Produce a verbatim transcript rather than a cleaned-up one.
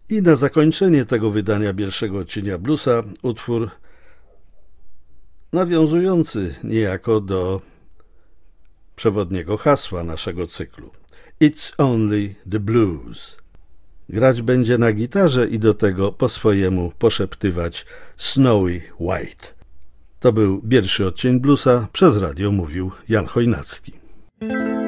I na zakończenie tego wydania pierwszego odcienia bluesa utwór nawiązujący niejako do przewodniego hasła naszego cyklu. It's only the blues. Grać będzie na gitarze i do tego po swojemu poszeptywać Snowy White. To był pierwszy odcień bluesa, przez radio mówił Jan Chojnacki.